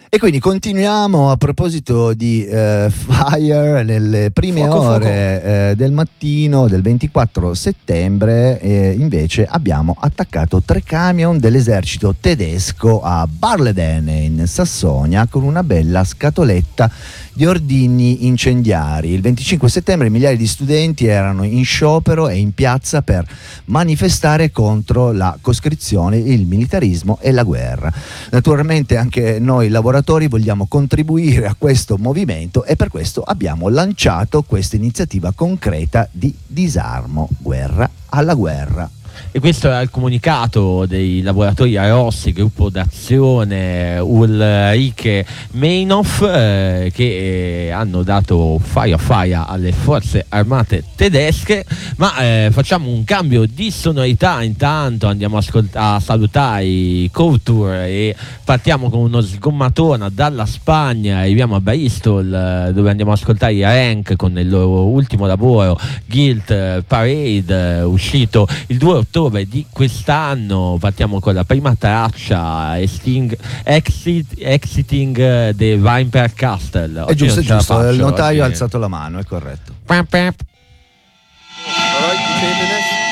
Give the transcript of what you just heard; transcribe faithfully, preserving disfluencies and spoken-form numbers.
E quindi continuiamo a proposito di eh, Fire nelle prime fuoco, ore fuoco. Eh, del mattino del ventiquattro settembre. Eh, invece abbiamo attaccato tre camion dell'esercito tedesco a Barleden in Sassonia con una bella scatoletta di ordigni incendiari. Il venticinque settembre migliaia di studenti erano in sciopero e in piazza per manifestare contro la coscrizione, il militarismo e la guerra. Naturalmente anche noi lavoratori vogliamo contribuire a questo movimento e per questo abbiamo lanciato questa iniziativa concreta di disarmo, guerra alla guerra. E questo era il comunicato dei lavoratori a Rossi, gruppo d'azione Ulrike Meinhof, eh, che eh, hanno dato fire a fire alle forze armate tedesche. Ma eh, facciamo un cambio di sonorità, intanto andiamo a, ascolt- a salutare i Couture e partiamo con uno sgommatona dalla Spagna. Arriviamo a Bristol, eh, dove andiamo ad ascoltare i Rank con il loro ultimo lavoro Guilt Parade, eh, uscito il due ottobre di quest'anno. Partiamo con la prima traccia, Exting, Exit, Exiting the Viper Castle. È giusto, è giusto, il notaio oggi. ha alzato la mano, è corretto. Pam, pam. Però dipende